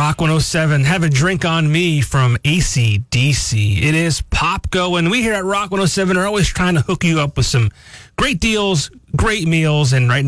Rock 107, Have a Drink on Me from AC/DC. It is Pop Go, and we here at Rock 107 are always trying to hook you up with some great deals, great meals, and right now,